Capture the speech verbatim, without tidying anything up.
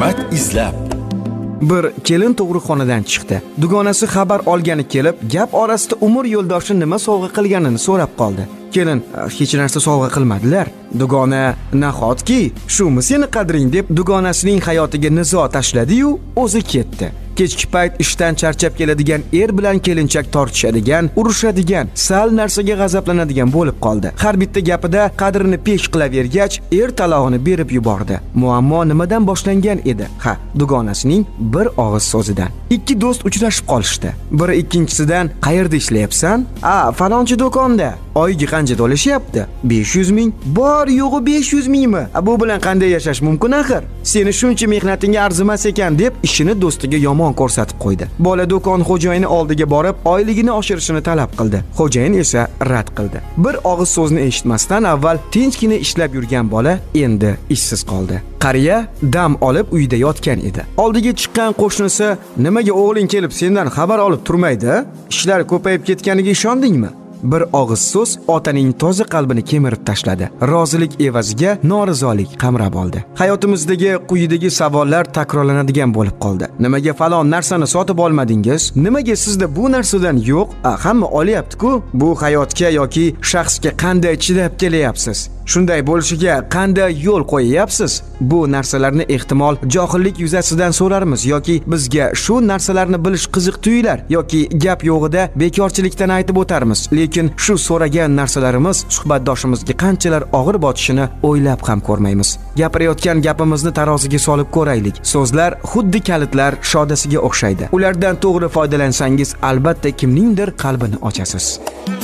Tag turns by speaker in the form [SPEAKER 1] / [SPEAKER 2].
[SPEAKER 1] hikmat izlab.
[SPEAKER 2] Bir kelin tug'ruqxonadan chiqdi. Dugonasi xabar olgani kelib, gap orasida umr yo'ldoshi nima sovg'a qilganini so'rab qoldi. Kelin, hech narsa sovg'a qilmadilar. Dugona, nahotki, shumi seni qadring deb dugonasining hayotiga nizo tashladi-yu, o'zi ketdi. Kechki payt ishdan charchab keladigan er bilan kelinchak tortishadigan, urushadigan, sal narsaga g'azablanadigan bo'lib qoldi. Har bitta gapida qadrini pesh qilavergach, er talog'ini berib yubordi. Muammo nimadan boshlangan edi? Ha, dugonasining bir og'iz so'zidan. Ikki do'st uchrashib qolishdi. Biri ikkinchisidan "Qayerda ishlayapsan?" "A, falonchi do'konda." "Oyiga qancha to'lashyapti?" besh yuz ming. "Bor yo'g'i besh yuz mingmi? Bu bilan qanday yashash mumkin axir? Seni shuncha mehnatingga arzimas ekan" deb ishini do'stiga yomon ko'rsatib qo'ydi. Bola do'kon xo'jayini oldiga borib, oyligini oshirishini talab qildi. Xo'jayin esa rad qildi. Bir og'iz so'zni eshitmasdan avval tinchgina ishlab yurgan bola endi ishsiz qoldi. Qariya dam olib uyda yotgan edi. Oldiga chiqqan qo'shnisi, "Nimaga o'g'ling kelib sendan xabar olib turmaydi? Ishlar ko'payib ketganiga ishondingmi?" Bir og'iz so'z otaning toza qalbini kemirib tashladi. Rozilik evaziga norizolik qamrab oldi. Hayotimizdagi quyidagi savollar takrorlanadigan bo'lib qoldi. Nimaga falon narsani sotib olmadingiz? Nimaga sizda bu narsadan yo'q? A, hamma olyapti-ku. Bu hayotga yoki shaxsga qanday chidab kelyapsiz? Shunday bo'lishiga qanday yo'l qo'yayapsiz? Bu narsalarni ehtimol johillik yuzasidan so'rarmiz yoki bizga shu narsalarni bilish qiziq tuyular yoki gap yo'g'ida bekorchilikdan aytib o'tarmiz. Lekin shu so'ragan narsalarimiz suhbatdoshimizga qanchalar og'ir botishini o'ylab ham ko'rmaymiz. Gapirayotgan gapimizni taroziga solib ko'raylik. So'zlar xuddi kalitlar shodasiga o'xshaydi. Ulardan to'g'ri foydalansangiz, albatta kimningdir qalbini ochasiz.